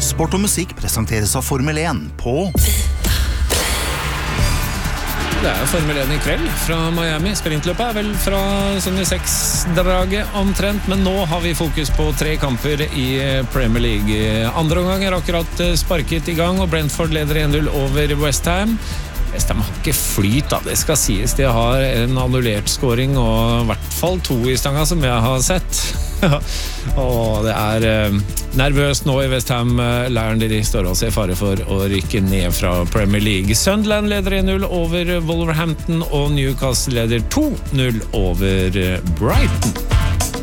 Sport og musikk presenteres av Formel 1 på... Det Formel 1 I kveld fra Miami. Sprintløpet vel fra sånn I 6-draget omtrent, men nå har vi fokus på 3 kamper I Premier League. Andre omgang akkurat sparket I gang, og Brentford leder 1-0 over West Ham. West Ham har ikke flyt, da. Det skal sies. De har en annullert scoring, og I hvert fall 2 I stanga, som jeg har sett. Og det nervøst nå I West Ham-læren. De står også I fare for å rykke ned fra Premier League. Sunderland leder 1-0 over Wolverhampton, og Newcastle leder 2-0 over Brighton.